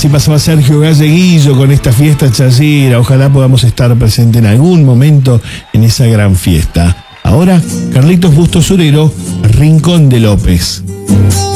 Así pasaba Sergio Galleguillo con esta fiesta chayera. Ojalá podamos estar presentes en algún momento en esa gran fiesta. Ahora, Carlitos Busto Surero, Rincón de López.